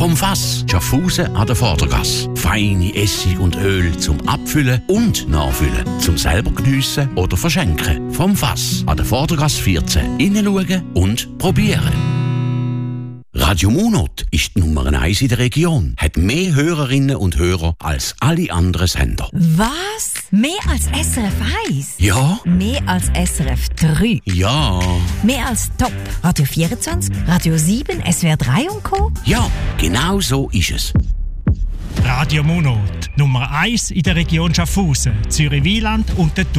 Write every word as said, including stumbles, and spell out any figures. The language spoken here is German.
Vom Fass Schaffhausen an der Vordergasse. Feine Essig und Öl zum Abfüllen und Nachfüllen. Zum selber geniessen oder verschenken. Vom Fass an der Vordergasse vierzehn. Hineinschauen und probieren. Radio Monot ist die Nummer eins in der Region. Hat mehr Hörerinnen und Hörer als alle anderen Sender. Was? Mehr als S R F eins? Ja. Mehr als S R F drei? Ja. Mehr als Top Radio vierundzwanzig, Radio sieben, S W R drei und Co.? Ja, genau so ist es. Radio Monot, Nummer eins in der Region Schaffhausen, Zürich-Wieland und der